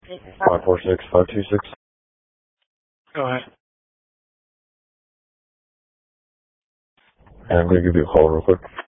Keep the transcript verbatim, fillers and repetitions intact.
five four six, five two six. Go ahead. And I'm going to give you a call real quick.